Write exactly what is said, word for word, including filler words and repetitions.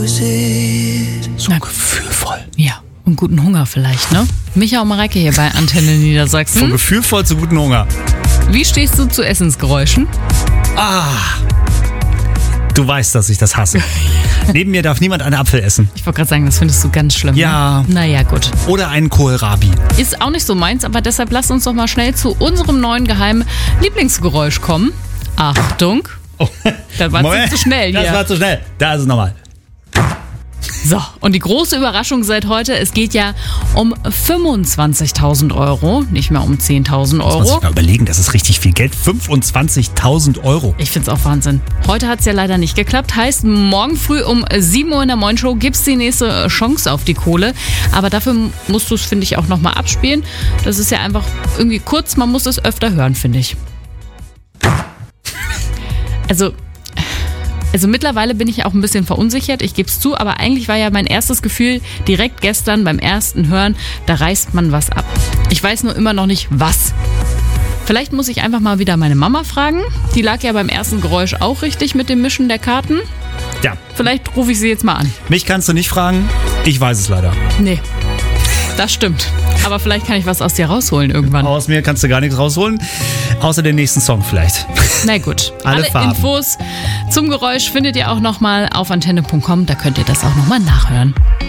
So gefühlvoll. Ja, und guten Hunger vielleicht, ne? Micha und Mareike hier bei Antenne Niedersachsen. Von gefühlvoll zu guten Hunger. Wie stehst du zu Essensgeräuschen? Ah, du weißt, dass ich das hasse. Neben mir darf niemand einen Apfel essen. Ich wollte gerade sagen, das findest du ganz schlimm. Ja. Ne? Naja, gut. Oder einen Kohlrabi. Ist auch nicht so meins, aber deshalb lass uns doch mal schnell zu unserem neuen geheimen Lieblingsgeräusch kommen. Achtung. Oh. Das war Moment, zu schnell hier. Das war zu schnell. Da ist es nochmal. So, und die große Überraschung seit heute, es geht ja um fünfundzwanzigtausend Euro, nicht mehr um zehntausend Muss man Euro. sich mal überlegen, das ist richtig viel Geld. fünfundzwanzigtausend Euro. Ich find's auch Wahnsinn. Heute hat's ja leider nicht geklappt. Heißt, morgen früh um sieben Uhr in der Morning-Show gibt's die nächste Chance auf die Kohle. Aber dafür musst du es, finde ich, auch nochmal abspielen. Das ist ja einfach irgendwie kurz, man muss es öfter hören, finde ich. Also... Also mittlerweile bin ich auch ein bisschen verunsichert, ich gebe es zu, aber eigentlich war ja mein erstes Gefühl direkt gestern beim ersten Hören, da reißt man was ab. Ich weiß nur immer noch nicht, was. Vielleicht muss ich einfach mal wieder meine Mama fragen. Die lag ja beim ersten Geräusch auch richtig mit dem Mischen der Karten. Ja. Vielleicht rufe ich sie jetzt mal an. Mich kannst du nicht fragen, ich weiß es leider. Nee, das stimmt. Aber vielleicht kann ich was aus dir rausholen irgendwann. Aus mir kannst du gar nichts rausholen, außer den nächsten Song vielleicht. Na gut, Alle alle Farben. Infos zum Geräusch findet ihr auch nochmal auf antenne punkt com. Da könnt ihr das auch nochmal nachhören.